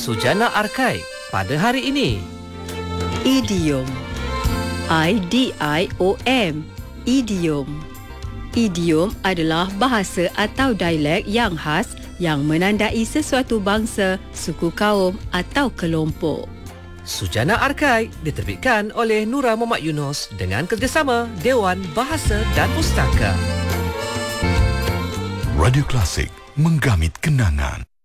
Sujana Arkai pada hari ini. Idiom. IDIOM. Idiom. Idiom adalah bahasa atau dialek yang khas yang menandai sesuatu bangsa, suku kaum atau kelompok. Sujana Arkai diterbitkan oleh Nura Muhammad Yunus dengan kerjasama Dewan Bahasa dan Pustaka. Radio Klasik, menggamit kenangan.